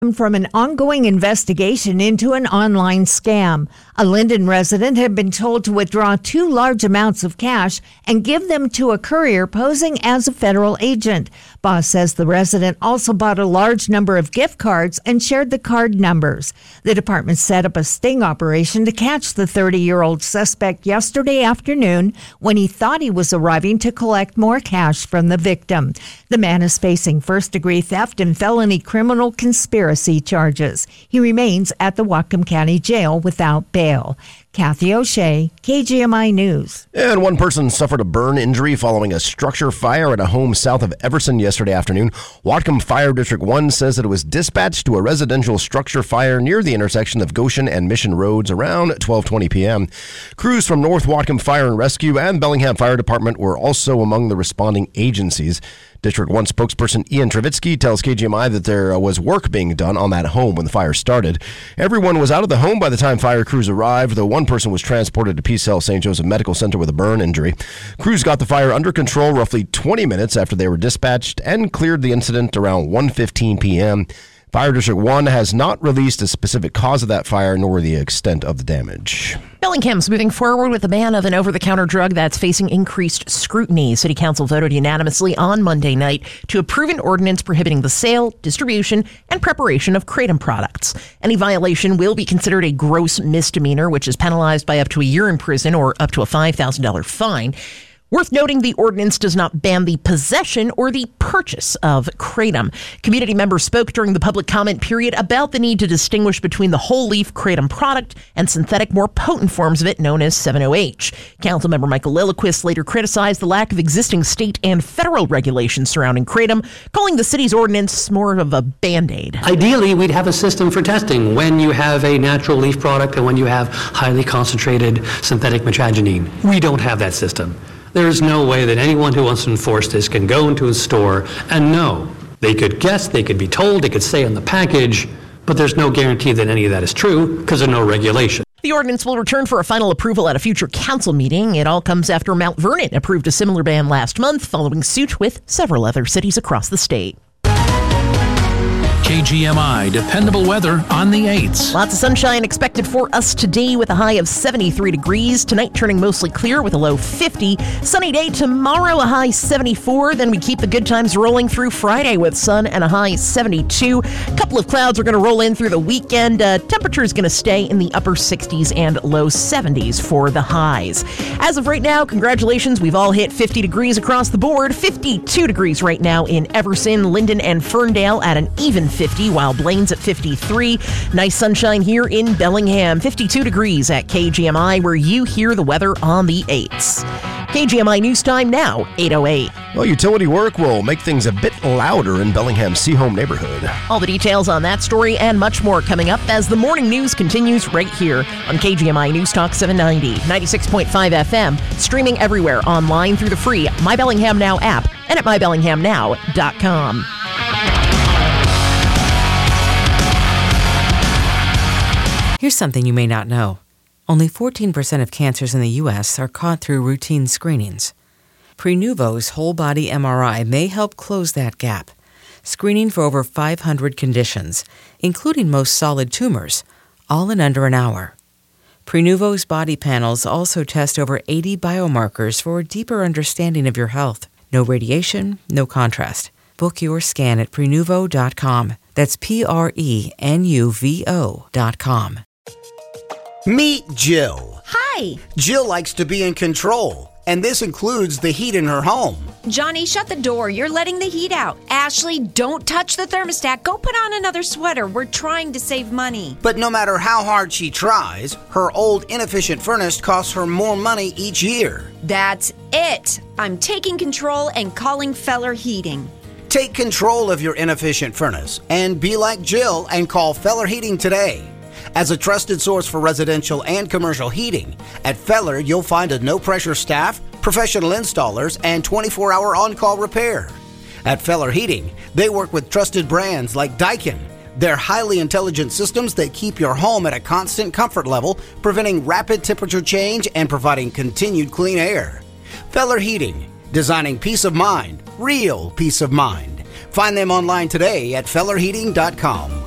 From an ongoing investigation into an online scam. A Linden resident had been told to withdraw 2 large amounts of cash and give them to a courier posing as a federal agent. Boss says the resident also bought a large number of gift cards and shared the card numbers. The department set up a sting operation to catch the 30-year-old suspect yesterday afternoon when he thought he was arriving to collect more cash from the victim. The man is facing first-degree theft and felony criminal conspiracy charges. He remains at the Whatcom County Jail without bail. Kathy O'Shea, KGMI News. And one person suffered a burn injury following a structure fire at a home south of Everson yesterday afternoon. Whatcom Fire District 1 says that it was dispatched to a residential structure fire near the intersection of Goshen and Mission Roads around 12:20 p.m. Crews from North Whatcom Fire and Rescue and Bellingham Fire Department were also among the responding agencies. District 1 spokesperson Ian Trevitsky tells KGMI that there was work being done on that home when the fire started. Everyone was out of the home by the time fire crews arrived, though one person was transported to Peace Hill St. Joseph Medical Center with a burn injury. Crews got the fire under control roughly 20 minutes after they were dispatched and cleared the incident around 1:15 p.m. Fire District 1 has not released a specific cause of that fire nor the extent of the damage. Bellingham's moving forward with the ban of an over-the-counter drug that's facing increased scrutiny. City Council voted unanimously on Monday night to approve an ordinance prohibiting the sale, distribution, and preparation of kratom products. Any violation will be considered a gross misdemeanor, which is penalized by up to a year in prison or up to a $5,000 fine. Worth noting, the ordinance does not ban the possession or the purchase of kratom. Community members spoke during the public comment period about the need to distinguish between the whole leaf kratom product and synthetic, more potent forms of it known as 7-OH. Councilmember Michael Lilliquist later criticized the lack of existing state and federal regulations surrounding kratom, calling the city's ordinance more of a Band-Aid. Ideally, we'd have a system for testing when you have a natural leaf product and when you have highly concentrated synthetic mitragynine. We don't have that system. There is no way that anyone who wants to enforce this can go into a store and know. They could guess, they could be told, they could say on the package, but there's no guarantee that any of that is true because there's no regulation. The ordinance will return for a final approval at a future council meeting. It all comes after Mount Vernon approved a similar ban last month, following suit with several other cities across the state. KGMI dependable weather on the 8s. Lots of sunshine expected for us today with a high of 73 degrees. Tonight turning mostly clear with a low 50. Sunny day tomorrow, a high 74. Then we keep the good times rolling through Friday with sun and a high 72. A couple of clouds are going to roll in through the weekend. Temperature is going to stay in the upper 60s and low 70s for the highs. As of right now, congratulations. We've all hit 50 degrees across the board. 52 degrees right now in Everson, Linden, and Ferndale at an even 50, while Blaine's at 53. Nice sunshine here in Bellingham. 52 degrees at KGMI, where you hear the weather on the 8s. KGMI News Time now, 8:08. Well, utility work will make things a bit louder in Bellingham's Seahome neighborhood. All the details on that story and much more coming up as the morning news continues right here on KGMI News Talk 790, 96.5 FM, streaming everywhere online through the free My Bellingham Now app and at mybellinghamnow.com. Here's something you may not know. Only 14% of cancers in the U.S. are caught through routine screenings. Prenuvo's whole-body MRI may help close that gap, screening for over 500 conditions, including most solid tumors, all in under an hour. Prenuvo's body panels also test over 80 biomarkers for a deeper understanding of your health. No radiation, no contrast. Book your scan at Prenuvo.com. That's Prenuvo.com. Meet Jill. Hi. Jill likes to be in control, and this includes the heat in her home. Johnny, shut the door. You're letting the heat out. Ashley, don't touch the thermostat. Go put on another sweater. We're trying to save money. But no matter how hard she tries, her old inefficient furnace costs her more money each year. That's it. I'm taking control and calling Feller Heating. Take control of your inefficient furnace and be like Jill and call Feller Heating today. As a trusted source for residential and commercial heating, at Feller you'll find a no-pressure staff, professional installers, and 24-hour on-call repair. At Feller Heating, they work with trusted brands like Daikin. They're highly intelligent systems that keep your home at a constant comfort level, preventing rapid temperature change and providing continued clean air. Feller Heating, designing peace of mind, real peace of mind. Find them online today at fellerheating.com.